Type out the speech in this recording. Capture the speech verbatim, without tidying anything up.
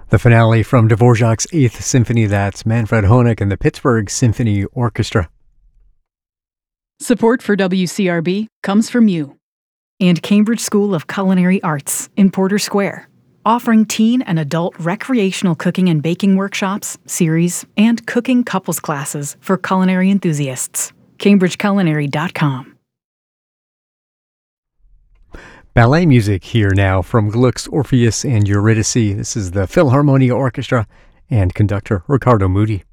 The finale from Dvorak's Eighth Symphony, that's Manfred Honeck and the Pittsburgh Symphony Orchestra. Support for W C R B comes from you and Cambridge School of Culinary Arts in Porter Square, offering teen and adult recreational cooking and baking workshops, series, and cooking couples classes for culinary enthusiasts. cambridge culinary dot com. Ballet music here now from Gluck's Orpheus and Eurydice. This is the Philharmonia Orchestra and conductor Ricardo Muti.